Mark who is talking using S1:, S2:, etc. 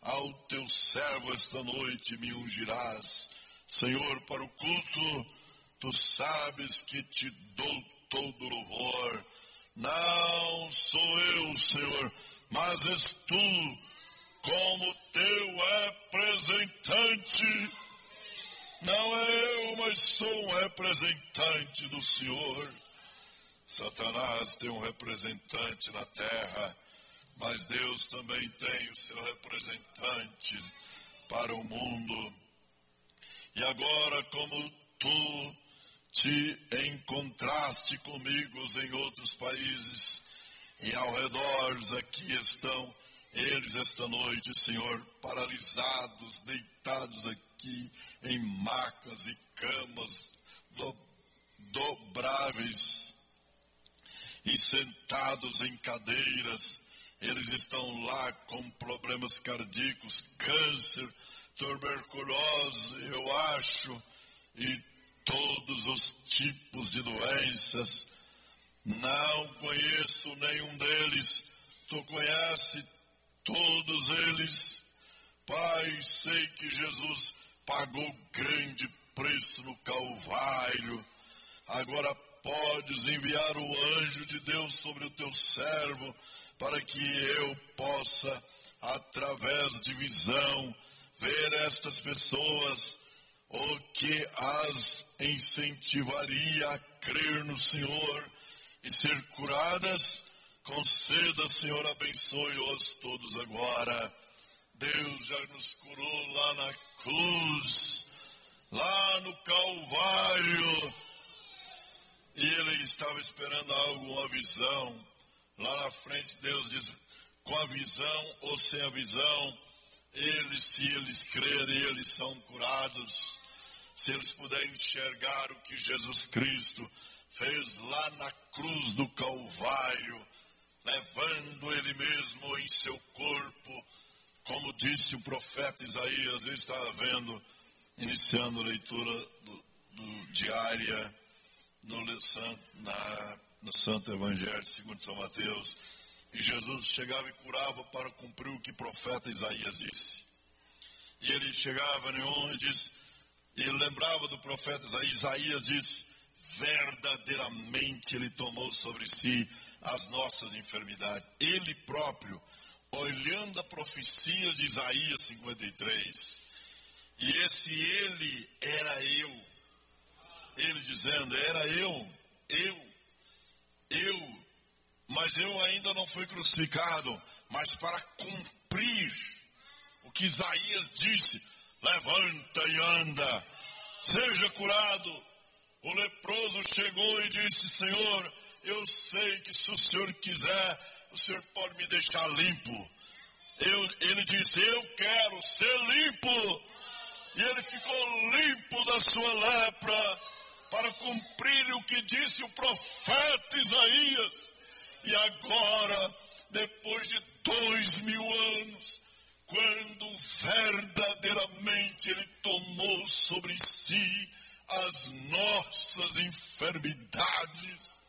S1: ao teu servo esta noite me ungirás. Senhor, para o culto, tu sabes que te dou todo louvor. Não sou eu, Senhor, mas és tu, como teu representante. Não é eu, mas sou um representante do Senhor. Satanás tem um representante na terra, mas Deus também tem o seu representante para o mundo. E agora, como tu te encontraste comigo em outros países, e ao redor aqui estão eles esta noite, Senhor, paralisados, deitados aqui em macas e camas dobráveis e sentados em cadeiras. Eles estão lá com problemas cardíacos, câncer, tuberculose, eu acho, e todos os tipos de doenças. Não conheço nenhum deles. Tu conhece todos eles. Pai, sei que Jesus pagou grande preço no Calvário. Agora podes enviar o anjo de Deus sobre o teu servo, para que eu possa, através de visão, ver estas pessoas, o que as incentivaria a crer no Senhor e ser curadas. Conceda, Senhor, abençoe-os todos agora. Deus já nos curou lá na cruz, lá no Calvário, e ele estava esperando algo, uma visão. Lá na frente Deus diz, com a visão ou sem a visão, se eles crerem, eles são curados. Se eles puderem enxergar o que Jesus Cristo fez lá na cruz do Calvário, levando ele mesmo em seu corpo, como disse o profeta Isaías. Eu estava vendo, iniciando a leitura diária no Santo Evangelho segundo São Mateus, e Jesus chegava e curava para cumprir o que o profeta Isaías disse. E ele chegava e disse, e lembrava do profeta Isaías disse, verdadeiramente ele tomou sobre si as nossas enfermidades. Ele próprio, olhando a profecia de Isaías 53, e esse ele era eu. Ele dizendo, era eu, mas eu ainda não fui crucificado, mas para cumprir o que Isaías disse, levanta e anda, seja curado. O leproso chegou e disse, Senhor, eu sei que se o Senhor quiser, o Senhor pode me deixar limpo. Ele disse, eu quero ser limpo. E ele ficou limpo da sua lepra, para cumprir o que disse o profeta Isaías. E agora, depois de 2000 anos, quando verdadeiramente ele tomou sobre si as nossas enfermidades,